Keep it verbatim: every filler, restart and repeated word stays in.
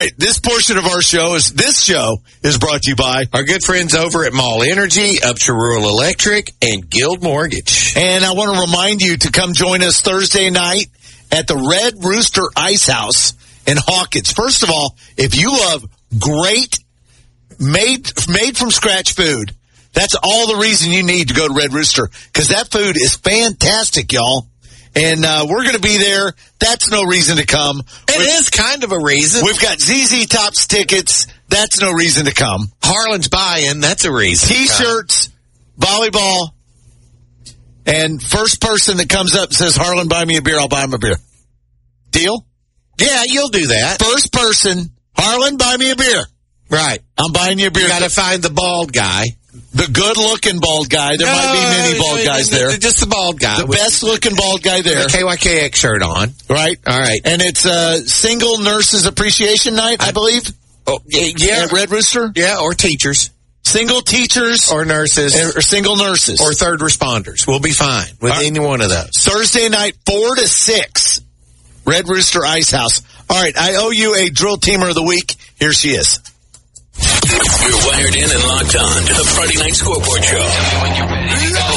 This portion of our show is, this show is brought to you by our good friends over at Mall Energy, Upshur Rural Electric, and Guild Mortgage. And I want to remind you to come join us Thursday night at the Red Rooster Ice House in Hawkins. First of all, if you love great made, made from scratch food, that's all the reason you need to go to Red Rooster, because that food is fantastic, y'all. And uh, we're going to be there. That's no reason to come. It We've, is kind of a reason. We've got Z Z Top's tickets. That's no reason to come. Harlan's buy-in. That's a reason. T-shirts, volleyball, and first person that comes up and says, Harlan, buy me a beer, I'll buy him a beer. Deal? Yeah, you'll do that. First person, Harlan, buy me a beer. Right. I'm buying you a beer. You got to find the bald guy. The good-looking bald guy. There no, might be many bald guys there. Just the bald guy. The best-looking bald guy there. The K Y K X shirt on. Right. All right. And it's a Single Nurses Appreciation Night, I, I believe. Oh, yeah. At Red Rooster? Yeah, or teachers. Single teachers. Or nurses. Or single nurses. Or third responders. We'll be fine with right. any one of those. Thursday night, four to six. Red Rooster Ice House. All right, I owe you a Drill Teamer of the Week. Here she is. You're wired in and locked on to the Friday Night Scoreboard Show. When you're ready to go.